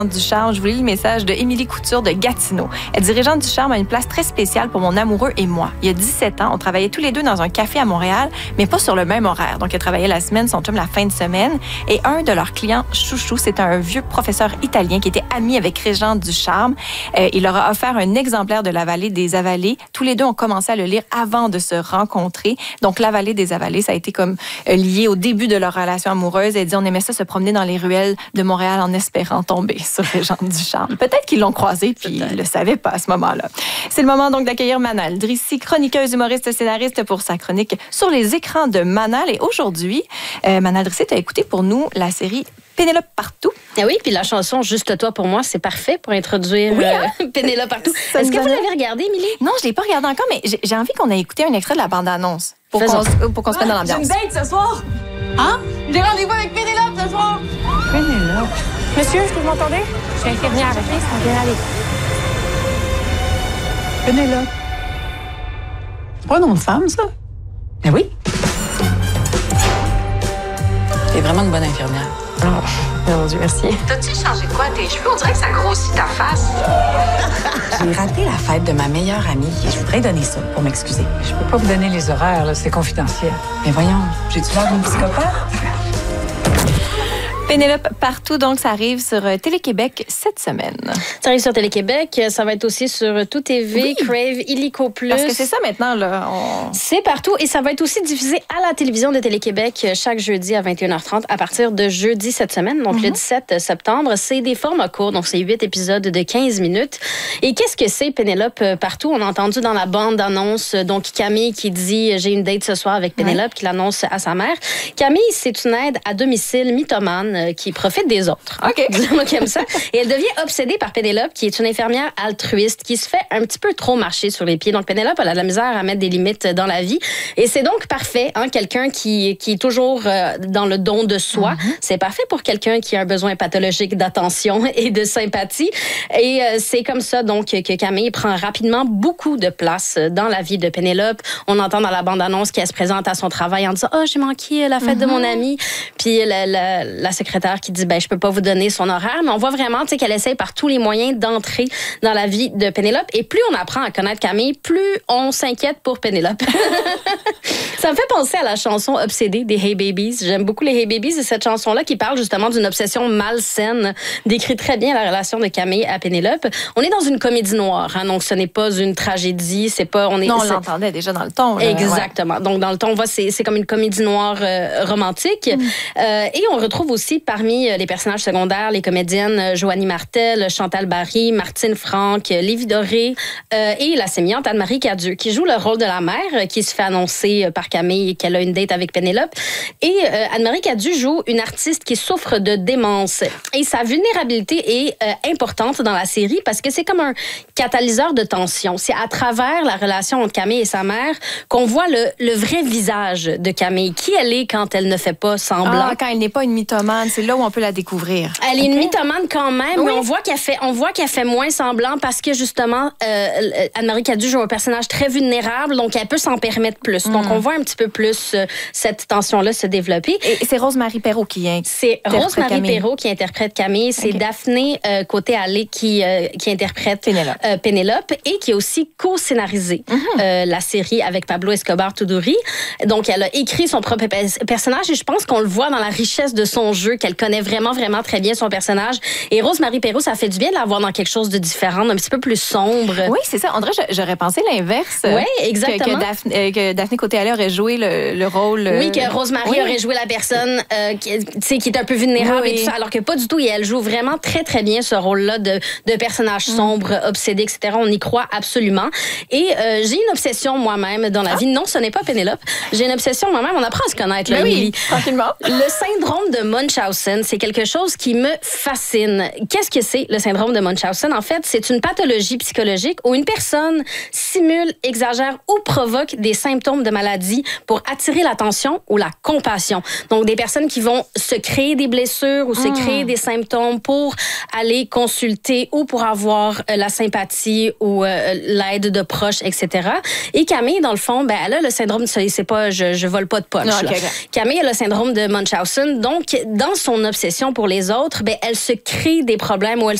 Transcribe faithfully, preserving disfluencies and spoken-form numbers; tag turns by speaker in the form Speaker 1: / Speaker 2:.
Speaker 1: du charme, je vous lis le message de Émilie Couture de Gatineau. Elle dit « Régente du charme a une place très spéciale pour mon amoureux et moi. Il y a dix-sept ans, on travaillait tous les deux dans un café à Montréal, mais pas sur le même horaire. Donc, elle travaillait la semaine, son chum la fin de semaine. Et un de leurs clients, chouchou, c'était un vieux professeur italien qui était ami avec Régente du charme. Euh, il leur a offert un exemplaire de La Vallée des Avalées. Tous les deux ont commencé à le lire avant de se rencontrer. Donc, La Vallée des Avalées, ça a été comme euh, lié au début de leur relation amoureuse. Elle dit « On aimait ça se promener dans les ruelles de Montréal en espérant tomber sur Régente du charme. » Peut-être qu'ils l'ont croisé puis ils ne le savaient pas à ce moment-là. C'est le moment donc d'accueillir Manal Drissi, chroniqueuse, humoriste, scénariste pour sa chronique sur les écrans de Manal. Et aujourd'hui, euh, Manal Drissi, tu as écouté pour nous la série Pénélope Partout.
Speaker 2: Ah oui, puis la chanson Juste toi pour moi, c'est parfait pour introduire oui, hein? euh, Pénélope Partout. Ça Est-ce que vous l'avez regardé, Émilie?
Speaker 1: Non, je ne l'ai pas regardé encore, mais j'ai, j'ai envie qu'on ait écouté un extrait de la bande-annonce pour Faisons. qu'on, pour qu'on se mette dans l'ambiance.
Speaker 3: J'ai une date ce soir. Hein? J'ai rendez-vous avec Pénélope ce soir.
Speaker 4: Pénélope. Monsieur, est-ce que vous m'entendez? Je suis infirmière, OK? Ça va bien aller.
Speaker 3: Pénélope. C'est pas un nom de femme, ça? Ben oui. T'es vraiment une bonne infirmière.
Speaker 4: Oh, mon Dieu, merci.
Speaker 5: T'as-tu changé de quoi tes cheveux? On dirait que ça grossit ta face.
Speaker 3: J'ai raté la fête de ma meilleure amie et je voudrais donner ça pour m'excuser.
Speaker 6: Je peux pas vous donner les horaires, là, c'est confidentiel.
Speaker 3: Mais voyons, j'ai-tu l'air d'une psychopathe?
Speaker 1: Pénélope Partout, donc ça arrive sur Télé-Québec cette semaine.
Speaker 2: Ça arrive sur Télé-Québec, ça va être aussi sur Tout T V, oui. Crave, Illico Plus.
Speaker 1: Parce que c'est ça maintenant, là. On...
Speaker 2: C'est partout et ça va être aussi diffusé à la télévision de Télé-Québec chaque jeudi à vingt et une heures trente à partir de jeudi cette semaine, donc mm-hmm. le dix-sept septembre. C'est des formats courts, donc c'est huit épisodes de quinze minutes. Et qu'est-ce que c'est Pénélope Partout? On a entendu dans la bande-annonce, donc Camille qui dit « J'ai une date ce soir avec Pénélope ouais. » qui l'annonce à sa mère. Camille, c'est une aide à domicile mythomane qui profite des autres.
Speaker 1: OK.
Speaker 2: Disons comme ça. Et elle devient obsédée par Pénélope, qui est une infirmière altruiste, qui se fait un petit peu trop marcher sur les pieds. Donc, Pénélope, elle a de la misère à mettre des limites dans la vie. Et c'est donc parfait, hein, quelqu'un qui, qui est toujours euh, dans le don de soi. Mm-hmm. C'est parfait pour quelqu'un qui a un besoin pathologique d'attention et de sympathie. Et euh, c'est comme ça, donc, que Camille prend rapidement beaucoup de place dans la vie de Pénélope. On entend dans la bande-annonce qu'elle se présente à son travail en disant « Oh, j'ai manqué la fête mm-hmm. de mon ami. » Puis la, la, la secrétaire qui dit ben je peux pas vous donner son horaire, mais on voit vraiment tu sais qu'elle essaie par tous les moyens d'entrer dans la vie de Pénélope et plus on apprend à connaître Camille, plus on s'inquiète pour Pénélope. Ça me fait penser à la chanson Obsédée des Hey Babies. J'aime beaucoup les Hey Babies et cette chanson-là qui parle justement d'une obsession malsaine décrit très bien la relation de Camille à Pénélope. On est dans une comédie noire, hein, donc ce n'est pas une tragédie, c'est pas on est
Speaker 1: non on l'entendait déjà dans le ton. Là,
Speaker 2: exactement. Ouais. Donc dans le ton on voit c'est c'est comme une comédie noire euh, romantique mm. euh, et on retrouve aussi parmi les personnages secondaires, les comédiennes Joanie Martel, Chantal Barry, Martine Franck, Lévi Doré euh, et la sémillante Anne-Marie Cadieux, qui joue le rôle de la mère, qui se fait annoncer par Camille qu'elle a une date avec Pénélope. Et euh, Anne-Marie Cadieux joue une artiste qui souffre de démence. Et sa vulnérabilité est euh, importante dans la série parce que c'est comme un catalyseur de tension. C'est à travers la relation entre Camille et sa mère qu'on voit le, le vrai visage de Camille, qui elle est quand elle ne fait pas semblant.
Speaker 1: Ah, quand elle n'est pas une mythomane, c'est là où on peut la découvrir.
Speaker 2: Elle est okay. une mythomane quand même, oui. mais on voit qu'elle fait, on voit qu'elle fait moins semblant parce que justement, euh, Anne-Marie Cadieux joue un personnage très vulnérable, donc elle peut s'en permettre plus. Mm. Donc on voit un petit peu plus euh, cette tension-là se développer.
Speaker 1: Et c'est Rosemary Perrault qui interprète
Speaker 2: C'est Rosemary Perrault qui interprète Camille. C'est okay. Daphné euh, Côté-Allé qui euh, qui interprète Pénélope. Euh, Pénélope et qui a aussi co-scénarisé mm-hmm. euh, la série avec Pablo Escobar Tuduri. Donc elle a écrit son propre personnage et je pense qu'on le voit dans la richesse de son jeu, qu'elle connaît vraiment, vraiment très bien son personnage. Et Rosemary Perrault, ça fait du bien de la voir dans quelque chose de différent, un petit peu plus sombre.
Speaker 1: Oui, c'est ça. On dirait, j'aurais pensé l'inverse.
Speaker 2: Oui, exactement.
Speaker 1: Que, que, Daphné, que Daphné Côté-Allé aurait joué le, le rôle...
Speaker 2: Oui, que Rosemary oui. aurait joué la personne euh, qui, qui est un peu vulnérable oui. et tout ça, alors que pas du tout. Et elle joue vraiment très, très bien ce rôle-là de, de personnage sombre, mm. obsédé, et cetera. On y croit absolument. Et euh, j'ai une obsession moi-même dans la ah. vie. Non, ce n'est pas Pénélope. J'ai une obsession moi-même. On apprend à se connaître, là,
Speaker 1: oui,
Speaker 2: Émilie.
Speaker 1: Tranquillement.
Speaker 2: Le syndrome de Munchausen, c'est quelque chose qui me fascine. Qu'est-ce que c'est, le syndrome de Munchausen? En fait, c'est une pathologie psychologique où une personne simule, exagère ou provoque des symptômes de maladie pour attirer l'attention ou la compassion. Donc, des personnes qui vont se créer des blessures ou se mmh. créer des symptômes pour aller consulter ou pour avoir euh, la sympathie ou euh, l'aide de proches, et cetera. Et Camille, dans le fond, ben, elle a le syndrome, c'est pas, je, je vole pas de poche. Non, okay, okay. Camille a le syndrome de Munchausen. Donc, dans dans son obsession pour les autres, ben, elle se crée des problèmes ou elle